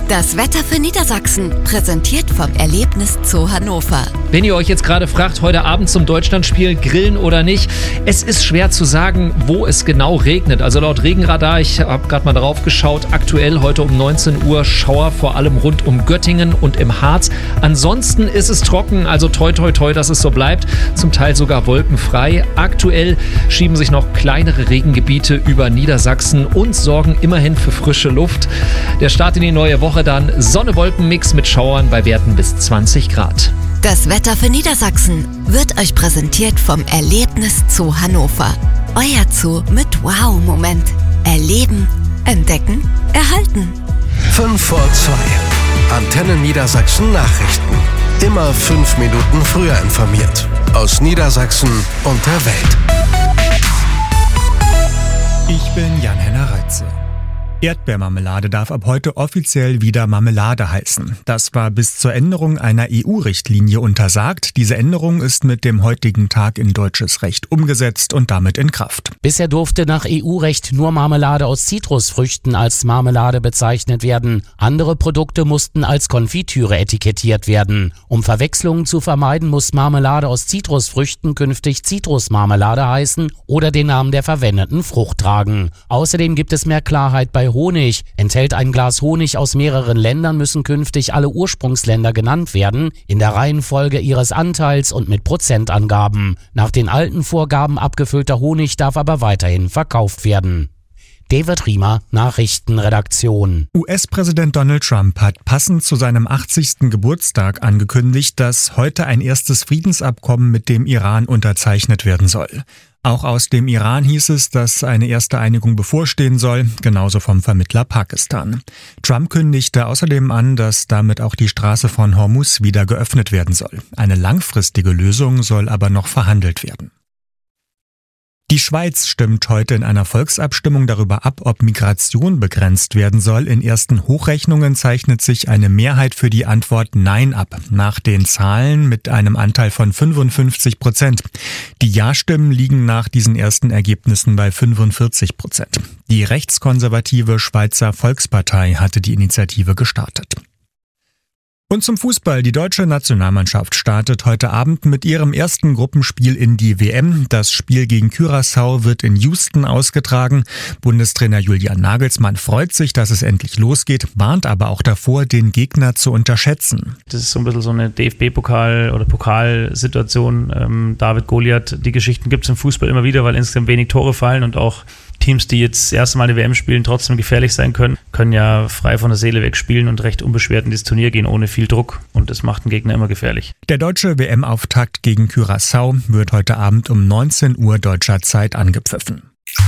Das Wetter für Niedersachsen, präsentiert vom Erlebnis Zoo Hannover. Wenn ihr euch jetzt gerade fragt, heute Abend zum Deutschlandspiel grillen oder nicht, es ist schwer zu sagen, wo es genau regnet. Also laut Regenradar, ich habe gerade mal drauf geschaut, aktuell heute um 19 Uhr Schauer vor allem rund um Göttingen und im Harz. Ansonsten ist es trocken, also toi toi toi, dass es so bleibt. Zum Teil sogar wolkenfrei. Aktuell schieben sich noch kleinere Regengebiete über Niedersachsen und sorgen immerhin für frische Luft. Der Start in die neue Woche dann Sonne-Wolken-Mix mit Schauern bei Werten bis 20 Grad. Das Wetter für Niedersachsen wird euch präsentiert vom Erlebnis Zoo Hannover. Euer Zoo mit Wow-Moment. Erleben, entdecken, erhalten. 5 vor 2. Antenne Niedersachsen Nachrichten. Immer 5 Minuten früher informiert. Aus Niedersachsen und der Welt. Ich bin Jan-Henner Reitze. Erdbeermarmelade darf ab heute offiziell wieder Marmelade heißen. Das war bis zur Änderung einer EU-Richtlinie untersagt. Diese Änderung ist mit dem heutigen Tag in deutsches Recht umgesetzt und damit in Kraft. Bisher durfte nach EU-Recht nur Marmelade aus Zitrusfrüchten als Marmelade bezeichnet werden. Andere Produkte mussten als Konfitüre etikettiert werden. Um Verwechslungen zu vermeiden, muss Marmelade aus Zitrusfrüchten künftig Zitrusmarmelade heißen oder den Namen der verwendeten Frucht tragen. Außerdem gibt es mehr Klarheit bei Honig. Enthält ein Glas Honig aus mehreren Ländern, müssen künftig alle Ursprungsländer genannt werden, in der Reihenfolge ihres Anteils und mit Prozentangaben. Nach den alten Vorgaben abgefüllter Honig darf aber weiterhin verkauft werden. David Riemer, Nachrichtenredaktion. US-Präsident Donald Trump hat passend zu seinem 80. Geburtstag angekündigt, dass heute ein erstes Friedensabkommen mit dem Iran unterzeichnet werden soll. Auch aus dem Iran hieß es, dass eine erste Einigung bevorstehen soll, genauso vom Vermittler Pakistan. Trump kündigte außerdem an, dass damit auch die Straße von Hormuz wieder geöffnet werden soll. Eine langfristige Lösung soll aber noch verhandelt werden. Die Schweiz stimmt heute in einer Volksabstimmung darüber ab, ob Migration begrenzt werden soll. In ersten Hochrechnungen zeichnet sich eine Mehrheit für die Antwort Nein ab. Nach den Zahlen mit einem Anteil von 55%. Die Ja-Stimmen liegen nach diesen ersten Ergebnissen bei 45%. Die rechtskonservative Schweizer Volkspartei hatte die Initiative gestartet. Und zum Fußball. Die deutsche Nationalmannschaft startet heute Abend mit ihrem ersten Gruppenspiel in die WM. Das Spiel gegen Curaçao wird in Houston ausgetragen. Bundestrainer Julian Nagelsmann freut sich, dass es endlich losgeht, warnt aber auch davor, den Gegner zu unterschätzen. Das ist so ein bisschen so eine DFB-Pokal- oder Pokalsituation. David Goliath, die Geschichten gibt es im Fußball immer wieder, weil insgesamt wenig Tore fallen und auch Teams, die jetzt das erste Mal eine WM spielen, trotzdem gefährlich sein können ja frei von der Seele weg spielen und recht unbeschwert in dieses Turnier gehen, ohne viel Druck. Und das macht den Gegner immer gefährlich. Der deutsche WM-Auftakt gegen Curaçao wird heute Abend um 19 Uhr deutscher Zeit angepfiffen.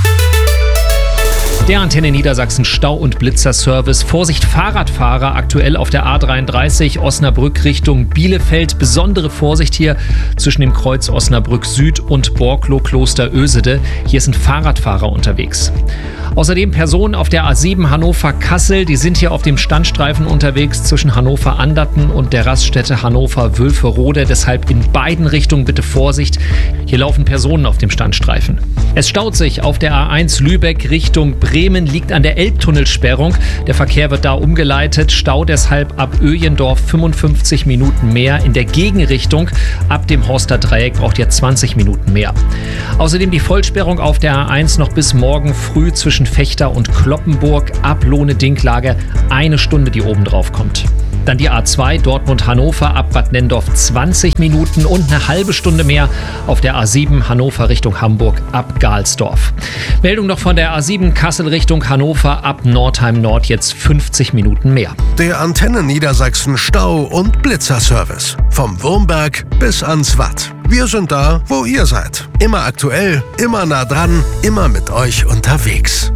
Der Antenne Niedersachsen Stau- und Blitzerservice. Vorsicht Fahrradfahrer aktuell auf der A33 Osnabrück Richtung Bielefeld. Besondere Vorsicht hier zwischen dem Kreuz Osnabrück Süd und Borklo Kloster Ösede. Hier sind Fahrradfahrer unterwegs. Außerdem Personen auf der A7 Hannover-Kassel, die sind hier auf dem Standstreifen unterwegs zwischen Hannover-Anderten und der Raststätte Hannover-Wülferode. Deshalb in beiden Richtungen bitte Vorsicht. Hier laufen Personen auf dem Standstreifen. Es staut sich auf der A1 Lübeck Richtung Bremen, liegt an der Elbtunnelsperrung. Der Verkehr wird da umgeleitet. Stau deshalb ab Öjendorf 55 Minuten mehr. In der Gegenrichtung ab dem Horster Dreieck braucht ihr 20 Minuten mehr. Außerdem die Vollsperrung auf der A1 noch bis morgen früh zwischen Fechter und Kloppenburg, ab Lohne-Dinklage 1 Stunde, die oben drauf kommt. Dann die A2 Dortmund-Hannover ab Bad Nenndorf 20 Minuten und eine halbe Stunde mehr auf der A7 Hannover Richtung Hamburg ab Gahlsdorf. Meldung noch von der A7 Kassel Richtung Hannover ab Nordheim Nord, jetzt 50 Minuten mehr. Der Antenne Niedersachsen Stau- und Blitzerservice. Vom Wurmberg bis ans Watt. Wir sind da, wo ihr seid. Immer aktuell, immer nah dran, immer mit euch unterwegs.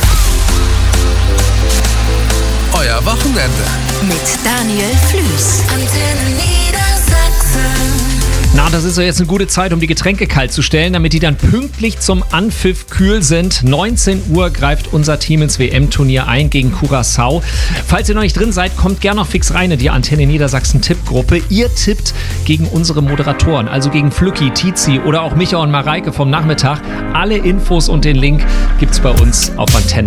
Euer Wochenende. Mit Daniel Flüß. Antenne Niedersachsen. Na, das ist ja jetzt eine gute Zeit, um die Getränke kalt zu stellen, damit die dann pünktlich zum Anpfiff kühl sind. 19 Uhr greift unser Team ins WM-Turnier ein gegen Curaçao. Falls ihr noch nicht drin seid, kommt gerne noch fix rein in die Antenne Niedersachsen Tippgruppe. Ihr tippt gegen unsere Moderatoren, also gegen Flücki, Tizi oder auch Micha und Mareike vom Nachmittag. Alle Infos und den Link gibt's bei uns auf antenne-niedersachsen.de.